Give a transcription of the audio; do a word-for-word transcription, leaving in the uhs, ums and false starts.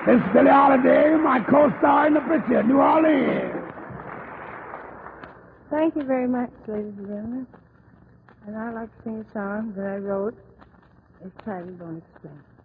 This is Billie Holiday, my co-star in the picture, New Orleans. Thank you very much, ladies and gentlemen. And I'd like to sing a song that I wrote. It's titled Don't Explain.